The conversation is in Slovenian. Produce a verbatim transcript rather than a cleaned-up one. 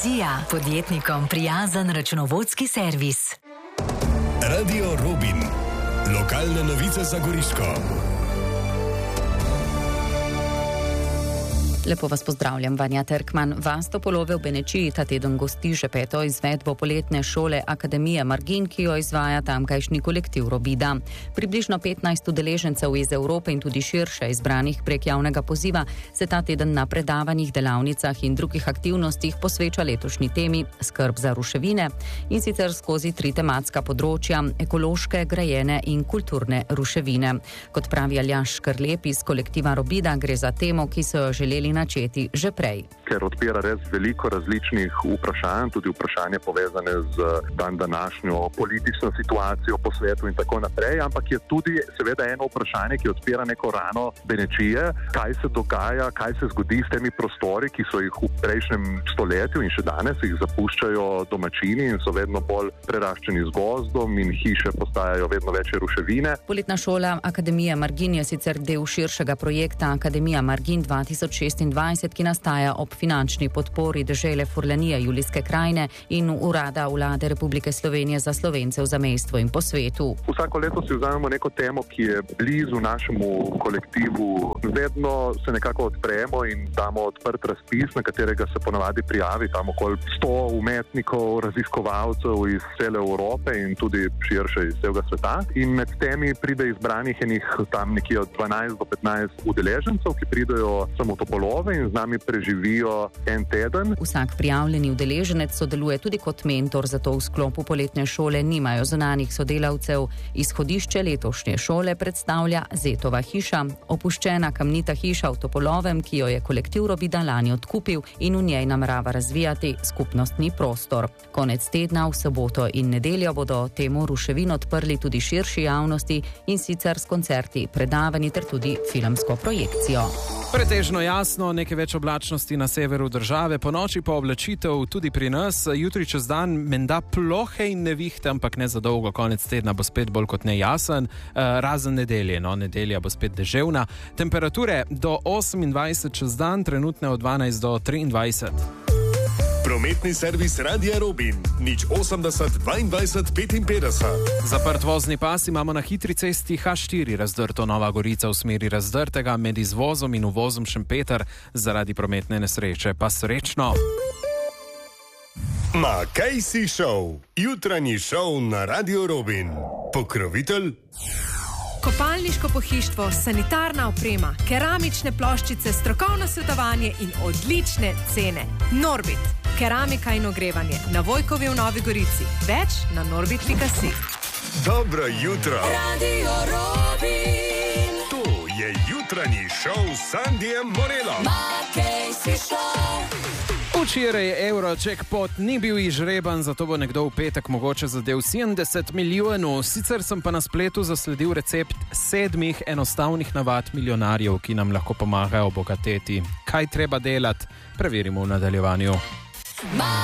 Vizija, podjetnikom prijazen računovodski servis. Radio Robin. Lokalne novice za Goriško. Lepo vas pozdravljam, Vanja Terkman. Vas Topolove v Benečiji ta teden gosti že peto izvedbo poletne šole Akademije Margin, ki jo izvaja tamkajšnji kolektiv Robida. Približno petnajst udeležencev iz Evrope in tudi širše izbranih prek javnega poziva se ta teden na predavanjih, delavnicah in drugih aktivnostih posveča letošnji temi skrb za ruševine, in sicer skozi tri tematska področja: ekološke, grajene in kulturne ruševine. Kot pravi Aljaž Škrlep iz kolektiva Robida, gre za temo, ki so jo želeli načeti že prej. Ker odpira res veliko različnih vprašanj, tudi vprašanje povezane z dan današnjo politično situacijo po svetu in tako naprej, ampak je tudi seveda eno vprašanje, ki odpira neko rano Benečije, kaj se dogaja, kaj se zgodi s temi prostori, ki so jih v prejšnjem stoletju in še danes jih zapuščajo domačini in so vedno bolj preraščeni z gozdom in hiše postajajo vedno večje ruševine. Poletna šola Akademije Margin je sicer del širšega projekta Akademija Margin dva tisoč šestindvajset, ki nastaja ob finančni podpori dežele Furlanije Julijske krajine in Urada Vlade Republike Slovenije za Slovence v zamejstvu in po svetu. Vsako leto si vzamemo neko temo, ki je blizu našemu kolektivu. Vedno se nekako odpremo in damo odprt razpis, na katerega se ponavadi prijavi tam okoli sto umetnikov, raziskovalcev iz cele Evrope in tudi širše iz celega sveta. In med temi pride izbranih enih tam nekje od dvanajst do petnajst udeležencev, ki pridejo samo Topolove in z nami preživijo en teden. Vsak prijavljeni udeleženec sodeluje tudi kot mentor, zato v sklopu poletne šole nimajo zunanjih sodelavcev. Izhodišče letošnje šole predstavlja Zetova hiša, opuščena kamnita hiša v Topolovem, ki jo je kolektiv Robida lani odkupil in v njej namerava razvijati skupnostni prostor. Konec tedna v soboto in nedeljo bodo temo ruševin odprli tudi širši javnosti, in sicer s koncerti, predavanji ter tudi filmsko projekcijo. Pretežno jasno, nekaj več oblačnosti na severu države, po noči pa oblačitev tudi pri nas. Jutri čez dan menda plohe in nevihte, ampak ne za dolgo. Konec tedna bo spet bolj kot nejasen, razen nedelje, no, nedelja bo spet deževna. Temperature do osemindvajset čez dan, trenutne od dvanajst do triindvajset. Prometni servis Radia Robin, nič osemdeset dvaindvajset petinpetdeset. Zaprt vozni pas imamo na hitri cesti H štiri, razdrto Nova Gorica v smeri Razdrtega, med izvozom in uvozom Šempeter, zaradi prometne nesreče. Pa srečno! Ma kaj si šel? Jutranji šov na Radio Robin. Pokrovitelj? Kopalniško pohištvo, sanitarna oprema, keramične ploščice, strokovno svetovanje in odlične cene. Norbit, keramika in ogrevanje, na Vojkovi v Novi Gorici. Več na norbit pika si. Dobro jutro. Radio Robin. To je jutranji šov s Sandijem Morelom. Ma kaj si šel? Včeraj Eurojackpot ni bil izžreban, zato bo nekdo v petek mogoče zadel sedemdeset milijonov. Sicer sem pa na spletu zasledil recept sedmih enostavnih navad milijonarjev, ki nam lahko pomagajo obogateti. Kaj treba delati? Preverimo v nadaljevanju.